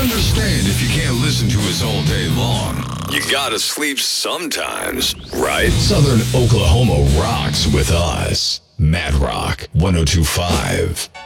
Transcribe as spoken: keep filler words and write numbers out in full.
understand if you can't listen to us all day long. You gotta sleep sometimes, right? Southern Oklahoma rocks with us. Mad Rock one oh two point five.